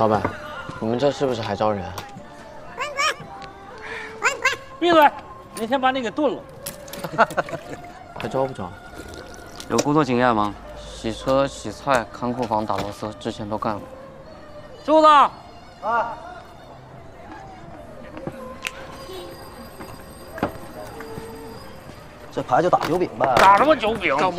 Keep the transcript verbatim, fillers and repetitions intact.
老板，你们这是不是还招人？ 闭嘴！哪天把你给炖了。 还招不招？ 有工作经验吗？ 洗车、洗菜、看库房、打螺丝，之前都干过。 柱子。 啊。这牌就打九饼呗。 打什么九饼？